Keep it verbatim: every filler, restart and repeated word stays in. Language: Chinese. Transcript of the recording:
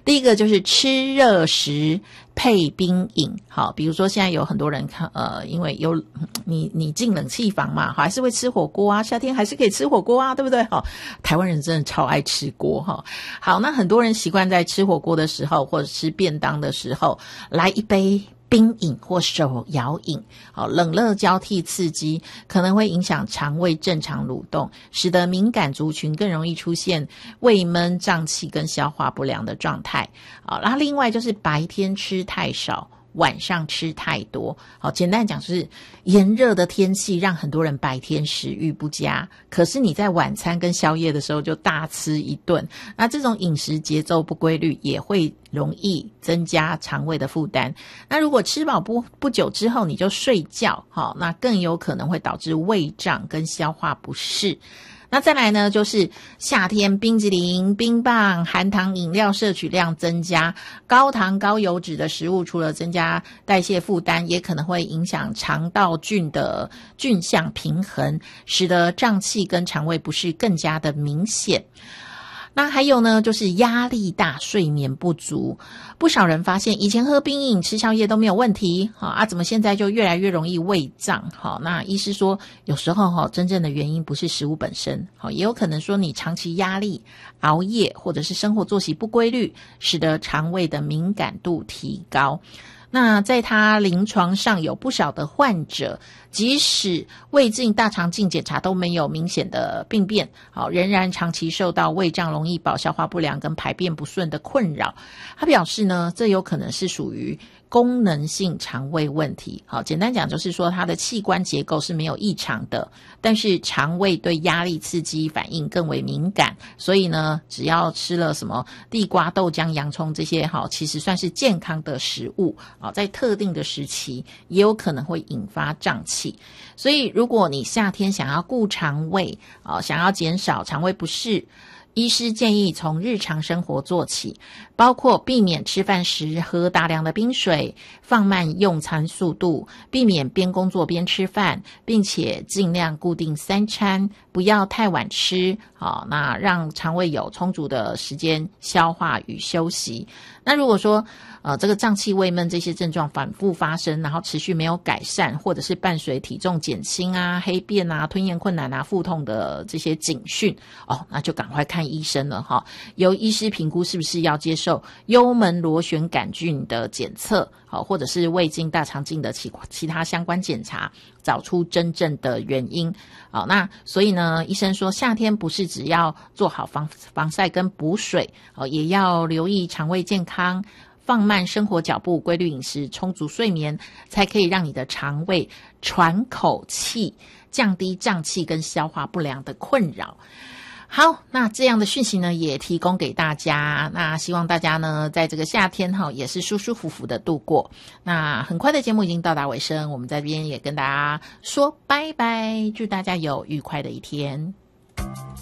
第一个就是吃热食配冰饮，好，比如说现在有很多人看，呃，因为有你你进冷气房嘛，还是会吃火锅啊，夏天还是可以吃火锅啊，对不对？好，台湾人真的超爱吃锅哈。好，那很多人习惯在吃火锅的时候或者吃便当的时候来一杯冰饮或手摇饮，好，冷热交替刺激，可能会影响肠胃正常蠕动，使得敏感族群更容易出现胃闷、胀气跟消化不良的状态。好，然后另外就是白天吃太少，晚上吃太多。好，简单讲就是炎热的天气让很多人白天食欲不佳，可是你在晚餐跟宵夜的时候就大吃一顿，那这种饮食节奏不规律也会容易增加肠胃的负担。那如果吃饱不不久之后你就睡觉，好，那更有可能会导致胃胀跟消化不适。那再来呢，就是夏天冰淇淋、冰棒、含糖饮料摄取量增加，高糖高油脂的食物除了增加代谢负担，也可能会影响肠道菌的菌相平衡，使得胀气跟肠胃不适更加的明显。那还有呢，就是压力大、睡眠不足。不少人发现以前喝冰饮、吃宵夜都没有问题，好啊，怎么现在就越来越容易胃胀？好，那医师说，有时候哈，真正的原因不是食物本身，好，也有可能说你长期压力、熬夜或者是生活作息不规律，使得肠胃的敏感度提高。那在他临床上有不少的患者，即使胃镜、大肠镜检查都没有明显的病变，好，仍然长期受到胃胀、容易饱、消化不良跟排便不顺的困扰。他表示呢，这有可能是属于功能性肠胃问题。好，简单讲就是说它的器官结构是没有异常的，但是肠胃对压力刺激反应更为敏感，所以呢，只要吃了什么地瓜、豆浆、洋葱这些，好，其实算是健康的食物，在特定的时期也有可能会引发胀气。所以如果你夏天想要顾肠胃，想要减少肠胃不适，医师建议从日常生活做起，包括避免吃饭时喝大量的冰水，放慢用餐速度，避免边工作边吃饭，并且尽量固定三餐，不要太晚吃，好，那让肠胃有充足的时间消化与休息。那如果说呃这个胀气、胃闷这些症状反复发生，然后持续没有改善，或者是伴随体重减轻啊、黑便啊、吞咽困难啊、腹痛的这些警讯，哦，那就赶快看医生了哈，由医师评估是不是要接受幽门螺旋杆菌的检测，好，或者是胃镜、大肠镜的其其他相关检查，找出真正的原因。好，那所以呢，医生说夏天不是只要做好防防晒跟补水，好，也要留意肠胃健康，放慢生活脚步，规律饮食，充足睡眠，才可以让你的肠胃喘口气，降低胀气跟消化不良的困扰。好，那这样的讯息呢也提供给大家，那希望大家呢在这个夏天哈也是舒舒服服的度过。那很快的节目已经到达尾声，我们在这边也跟大家说拜拜，祝大家有愉快的一天。